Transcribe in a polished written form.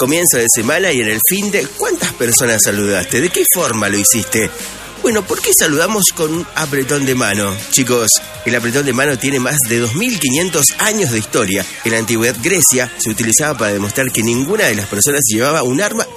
comienzo de semana y en el fin de... ¿Cuántas personas saludaste? ¿De qué forma lo hiciste? Bueno, ¿por qué saludamos con un apretón de mano? Chicos, el apretón de mano tiene más de 2500 años de historia. En la antigüedad Grecia se utilizaba para demostrar que ninguna de las personas llevaba un arma